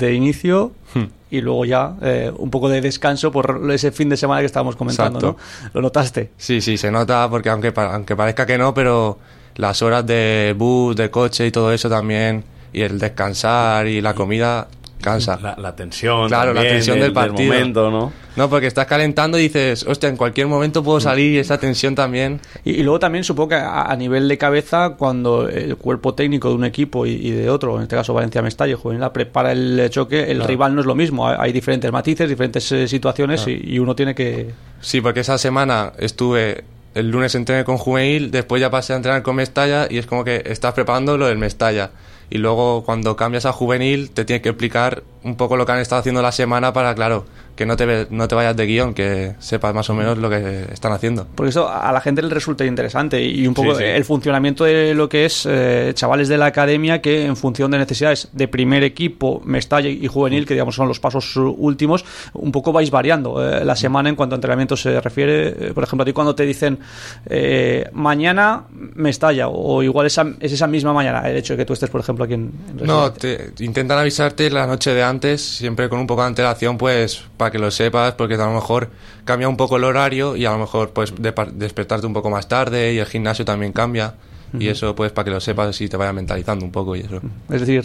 de inicio y luego ya un poco de descanso por ese fin de semana que estábamos comentando, ¿no? ¿Lo notaste? Sí, se nota porque aunque parezca que no, pero las horas de bus, de coche y todo eso también, y el descansar y la comida cansa. La tensión, claro, también, la tensión del partido. Momento, ¿no? No, porque estás calentando y dices, hostia, en cualquier momento puedo salir, y esa tensión también. Y luego también supongo que a nivel de cabeza, cuando el cuerpo técnico de un equipo y de otro, en este caso Valencia-Mestalla, Juvenil, prepara el choque, el rival no es lo mismo. Hay diferentes matices, diferentes situaciones y uno tiene que... Sí, porque esa semana estuve... El lunes entrené con Juvenil, después ya pasé a entrenar con Mestalla y es como que estás preparando lo del Mestalla. Y luego cuando cambias a Juvenil te tienes que explicar un poco lo que han estado haciendo la semana para, claro, que no te vayas de guión, que sepas más o menos lo que están haciendo. Porque eso a la gente le resulta interesante y un poco el funcionamiento de lo que es chavales de la academia que en función de necesidades de primer equipo, Mestalla y Juvenil, que digamos son los pasos últimos, un poco vais variando la semana en cuanto a entrenamiento se refiere. Por ejemplo, a ti cuando te dicen mañana Mestalla, o igual es esa misma mañana, el hecho de que tú estés, por ejemplo, aquí en No, intentan avisarte la noche de antes, siempre con un poco de antelación, pues para que lo sepas, porque a lo mejor cambia un poco el horario y a lo mejor pues despertarte un poco más tarde y el gimnasio también cambia. Y eso pues para que lo sepas y te vaya mentalizando un poco y eso. Es decir,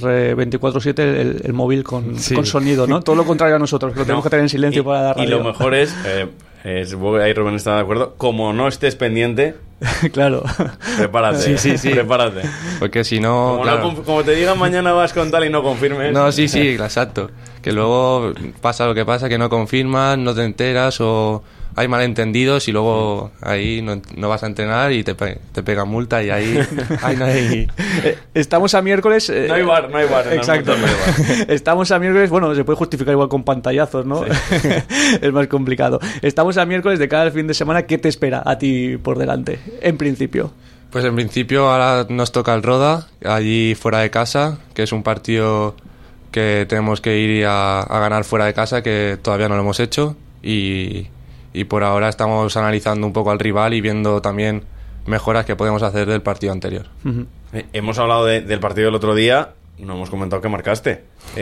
24/7 el móvil con sonido, ¿no? Todo lo contrario a nosotros, que lo tenemos que tener en silencio para dar radio. Y lo mejor es, supongo que ahí Rubén está de acuerdo, como no estés pendiente, claro, prepárate. Sí. Prepárate. Porque si no... Como te digan mañana vas con tal y no confirmes. No, sí, exacto. Que luego pasa lo que pasa, que no confirmas, no te enteras o... hay malentendidos y luego ahí no vas a entrenar y te pegan multa y ahí no hay... Estamos a miércoles... No hay bar. Exacto. No hay bar. Estamos a miércoles, bueno, se puede justificar igual con pantallazos, ¿no? Sí. Es más complicado. Estamos a miércoles de cada fin de semana. ¿Qué te espera a ti por delante, en principio? Pues en principio ahora nos toca el Roda, allí fuera de casa, que es un partido que tenemos que ir a ganar fuera de casa, que todavía no lo hemos hecho y por ahora estamos analizando un poco al rival y viendo también mejoras que podemos hacer del partido anterior. Hemos hablado del partido del otro día, no hemos comentado que marcaste.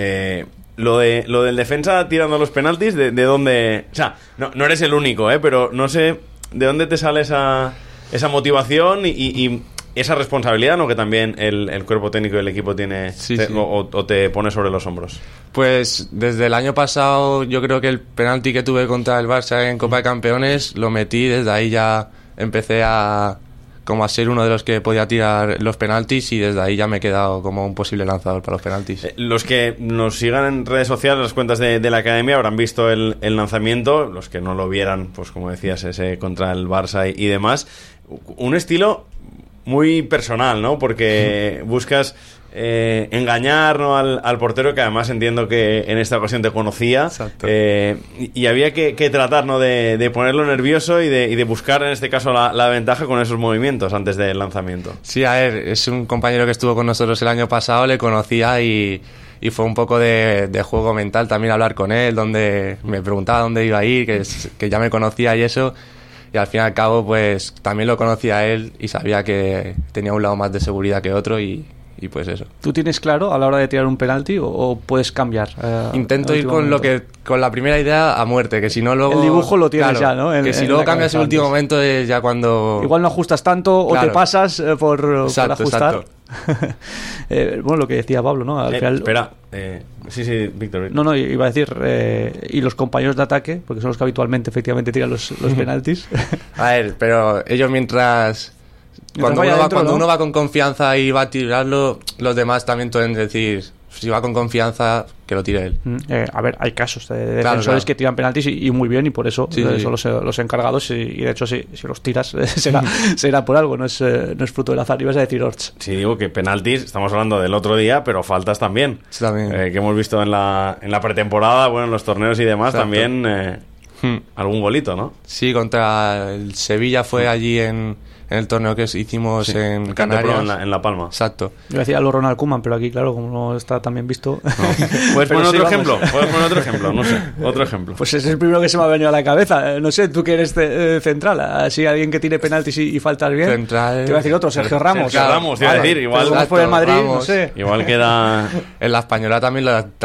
Lo del defensa tirando los penaltis, ¿de dónde...? O sea, no eres el único, pero no sé de dónde te sale esa motivación y esa responsabilidad, ¿no?, que también el cuerpo técnico del equipo tiene, o te pone sobre los hombros. Pues desde el año pasado yo creo que el penalti que tuve contra el Barça en Copa de Campeones lo metí, desde ahí ya empecé a ser uno de los que podía tirar los penaltis y desde ahí ya me he quedado como un posible lanzador para los penaltis. Los que nos sigan en redes sociales, las cuentas de la academia, habrán visto el lanzamiento. Los que no lo vieran, pues como decías, ese contra el Barça y demás. Un estilo muy personal, ¿no? Porque buscas engañar, ¿no?, al portero, que además entiendo que en esta ocasión te conocía. Exacto. Y había que tratar, ¿no?, de ponerlo nervioso y de buscar en este caso la ventaja con esos movimientos antes del lanzamiento. Sí, a ver, es un compañero que estuvo con nosotros el año pasado, le conocía y fue un poco de juego mental también hablar con él, donde me preguntaba dónde iba a ir, que ya me conocía y eso. Y al fin y al cabo, pues también lo conocía a él y sabía que tenía un lado más de seguridad que otro y pues eso. ¿Tú tienes claro a la hora de tirar un penalti o puedes cambiar? Intento ir con la primera idea a muerte, que si no luego... El dibujo lo tienes, claro, ya, ¿no? Que si luego cambias en el último momento es ya cuando... Igual no ajustas tanto, claro, o te pasas por ajustar. Exacto. Bueno, lo que decía Pablo, ¿no? Al final... Espera, sí, Víctor. No, iba a decir, y los compañeros de ataque, porque son los que habitualmente efectivamente tiran los penaltis. A ver, pero ellos mientras uno va con confianza y va a tirarlo, los demás también pueden decir, si va con confianza, que lo tire él. A ver, hay casos de defensores que tiran penaltis y muy bien, y por eso son los encargados, y de hecho si los tiras será por algo, no es fruto del azar. Ibas a decir, Orch. Sí, digo que penaltis, estamos hablando del otro día, pero faltas también. Sí, también. Que hemos visto en la pretemporada, bueno, en los torneos y demás. Exacto. También algún golito, ¿no? Sí, contra el Sevilla fue allí en el torneo que hicimos en Canarias. En La Palma. Exacto. Yo decía lo Ronald Koeman, pero aquí, claro, como no está también visto... No. ¿Puedes poner otro ejemplo? No sé, otro ejemplo. Pues es el primero que se me ha venido a la cabeza. No sé, tú que eres central, así alguien que tire penaltis y faltas bien. Central... Te iba a decir otro, Sergio Ramos. Te iba a decir, igual... Por el Madrid, Ramos. no sé. Igual queda... En la Española también